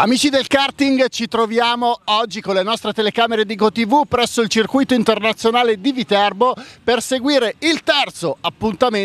Amici del karting, ci troviamo oggi con le nostre telecamere di GoTV presso il circuito internazionale di Viterbo per seguire il terzo appuntamento